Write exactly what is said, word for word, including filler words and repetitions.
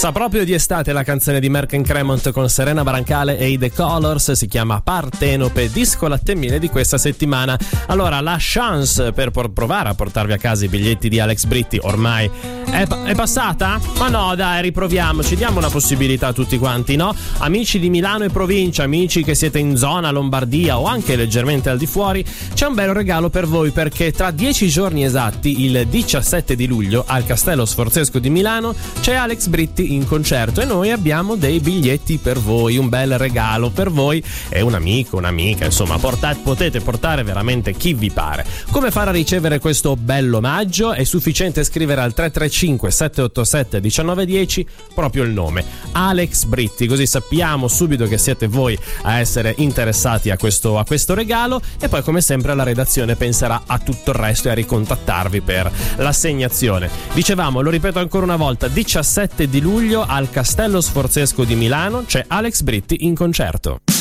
Sa proprio di estate la canzone di Merck and Cremont con Serena Brancale e i The Colors, si chiama Partenope, disco latte e miele di questa settimana. Allora, la chance per por- provare a portarvi a casa i biglietti di Alex Britti ormai è, è passata? Ma no, dai, riproviamoci, diamo una possibilità a tutti quanti, no? Amici di Milano e provincia, amici che siete in zona Lombardia o anche leggermente al di fuori, c'è un bel regalo per voi, perché tra dieci giorni esatti, il diciassette di luglio, al Castello Sforzesco di Milano c'è Alex Britti in concerto e noi abbiamo dei biglietti per voi, un bel regalo per voi e un amico, un'amica, insomma portate, potete portare veramente chi vi pare. Come fare a ricevere questo bello omaggio? È sufficiente scrivere al tre tre cinque sette otto sette uno nove uno zero proprio il nome, Alex Britti, così sappiamo subito che siete voi a essere interessati a questo, a questo regalo, e poi come sempre la redazione penserà a tutto il resto e a ricontattarvi per l'assegnazione. Dicevamo, lo ripeto ancora una volta, diciassette di luglio al Castello Sforzesco di Milano c'è Alex Britti in concerto.